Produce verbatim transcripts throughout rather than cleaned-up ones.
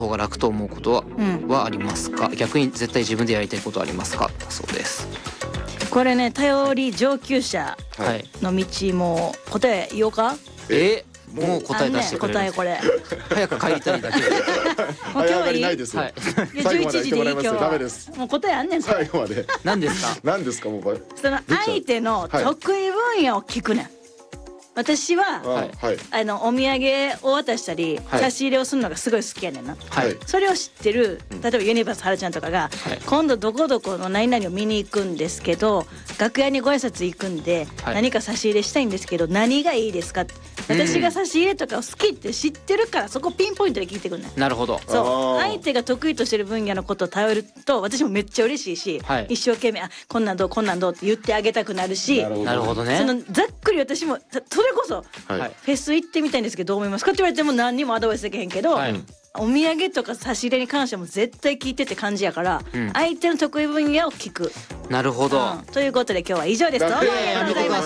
方が楽と思うことは、 うん、 はありますか？逆に絶対自分でやりたいことはありますか？だそうです。 これね、頼り上級者の道も答え言おうか。 えもう答え出してくれる。 答えこれ早く帰りたいだけでもう今日はいい。 ないです。 いやじゅういちじでいい今日は。 ダメです。 もう答えあんねん。 最後まで。 何ですか？ 何ですかもう。 その相手の得意分野を聞くねん。私は、はい、あのお土産を渡したり、はい、差し入れをするのがすごい好きやねんな、はい、それを知ってる例えばユニバースはるちゃんとかが、はい、今度どこどこの何々を見に行くんですけど楽屋にご挨拶行くんで、はい、何か差し入れしたいんですけど何がいいですかって、私が差し入れとかを好きって知ってるからそこピンポイントで聞いてくんねん。 なるほど。 そう相手が得意としてる分野のことを頼ると私もめっちゃ嬉しいし、はい、一生懸命あこんなんどうこんなんどうって言ってあげたくなるし。 なるほどね。 そのざっくり私もそれこそ、はいフェス行ってみたいんですけどどう思いますかって言われても何にもアドバイスできへんけど、はい、お土産とか差し入れに関しても絶対聞いてって感じやから、うん、相手の得意分野を聞く。 なるほど、 うん、ということで今日は以上です。どうもありがとうございました。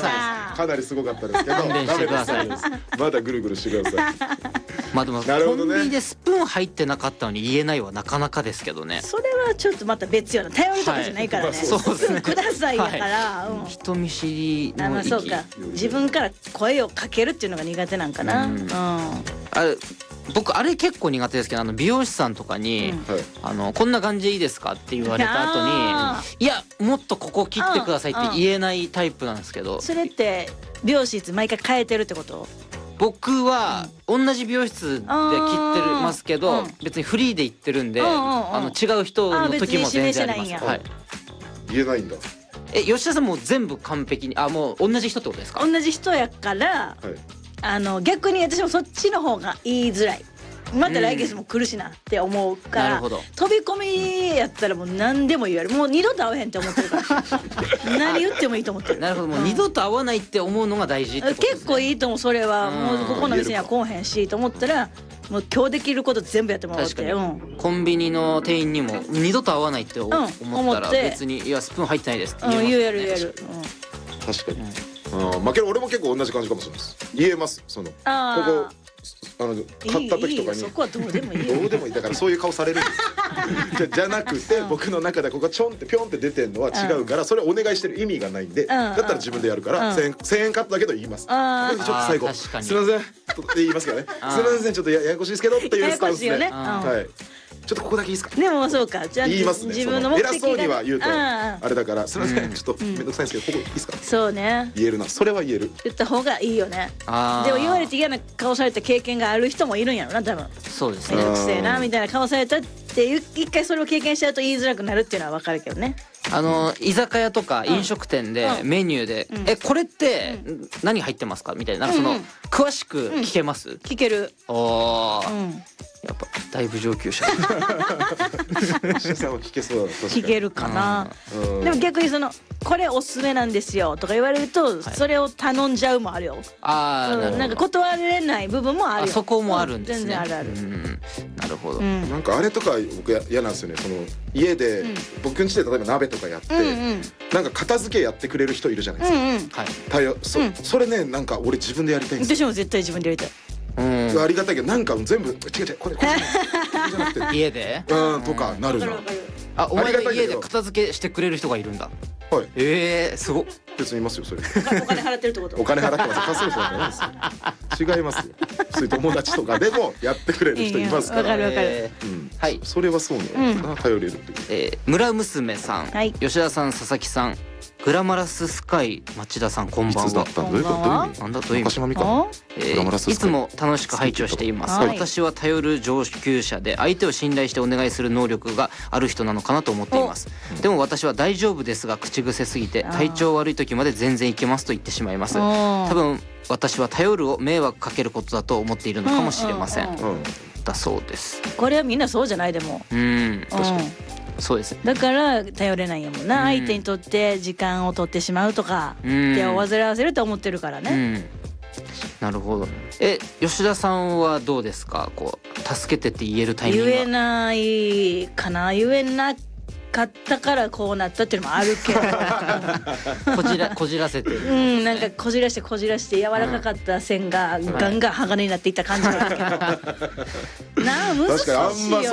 かなりすごかったですけど勘弁してください。 まだぐるぐるしてください。 まあでも、ね、コンビニでスプーン入ってなかったのに言えないはなかなかですけどね。 それはちょっとまた別よな。頼るとかじゃないからね、はい、そうですね。くださいやから、はいうん、 人見知りの域。あ、まあ、そうか自分から声をかけるっていうのが苦手なんかな、うんうん、 あれ僕あれ結構苦手ですけどあの美容師さんとかに、うん、あのこんな感じでいいですかって言われた後にいやもっとここ切ってくださいって言えないタイプなんですけど。 それって美容室毎回変えてるってこと？ 僕は同じ美容室で切ってますけど、うん、別にフリーで行ってるんで、うんうんうん、あの違う人の時も全然あります。はい、 言えないんだ。 え吉田さんも全部完璧にあもう同じ人ってことですか？ 同じ人やから、はい、あの逆に私もそっちの方が言いづらい。また来月も来るしなって思うから、うん、飛び込みやったらもう何でも言われる。もう二度と会わへんって思ってるから何言ってもいいと思ってる。 なるほどもう二度と会わないって思うのが大事ってことですね。 結構いいと思う。それはもうここの店には来おへんしと思ったらもう今日できること全部やってもらって。確かに、うん、 コンビニの店員にも二度と会わないって思ったら別にいやスプーン入ってないですって言えますね。 言える言える、 うん、確かに、うん、まあけど俺も結構同じ感じかもしれないです。言えますそのここあの買った時とかにそこはどうでもいいどうでもいいだからそういう顔されるんですよじゃなくて僕の中でここちょんってピョンって出てんのは違うからそれお願いしてる意味がないんでだったら自分でやるからせんえんカットだけど言います。ちょっと最後すいませんって言いますからね。すいませんちょっとややこしいですけどっていうスタンスではいちょっとここだけいいですか。 でもそうかじゃあ言いますね。 自分の目的が偉そうには言うとあれだからすいませんちょっとめんどくさいんですけどここいいですか。 そうね言えるな。それは言える。 言った方がいいよね。でも言われて嫌な顔された経験がある人もいるんやろな多分。 そうですね。 めんどくせえなみたいな顔されたっていう一回それを経験しちゃうと言いづらくなるっていうのは分かるけどね。 あの居酒屋とか飲食店でメニューで「えこれって何入ってますか?」みたいなその詳しく聞けます？ 聞ける。 おーやっぱだいぶ上級者石田さんは聞けそうだ。 聞けるかな。でも逆にそのこれおすすめなんですよとか言われるとそれを頼んじゃうもあるよ。 ああなんか断れない部分もあるよ。 そこもあるんですね。 全然あるある。 なるほど。 なんかあれとか僕嫌なんですよね。その家で僕ん家で例えば鍋とかやってなんか片付けやってくれる人いるじゃないですか。はい。そそれねなんか俺自分でやりたいんですよ。 私も絶対自分でやりたい。 ありがたいけどなんか全部違う違うこれこれじゃなくて家でうんとかなるな。 あお前の家で片付けしてくれる人がいるんだ。 はい。 ええすごっ。 別にいますよそれ。 お金払ってるってこと？ お金払ってます。稼ぐ人じゃないですよ。違いますよ。そういう友達とかでもやってくれる人いますから。 わかるわかる。 はい。それはそうね。頼れるっていう。 え村娘さん、吉田さん、佐々木さん。グラマラススカイ町田さんこんばんは。なんだという意味。いつも楽しく拝聴しています。私は頼る上級者で相手を信頼してお願いする能力がある人なのかなと思っています。でも私は大丈夫ですが口癖すぎて体調悪い時まで全然いけますと言ってしまいます。多分私は頼るを迷惑かけることだと思っているのかもしれません。だそうです。 これはみんなそうじゃないでも。 うん。確かに。そうです。 だから頼れないやもんな、うん、相手にとって時間を取ってしまうとか手を煩わせると思ってるからね、うん、 なるほど。え吉田さんはどうですかこう助けてって言えるタイミングは。 言えないかな。言えなかったからこうなったっていうのもあるけどこじらこじらせてる、ね、 うんなんかこじらしてこじらして柔らかかった線がガンガン鋼になっていった感じだけど、うん、なあ難しいよ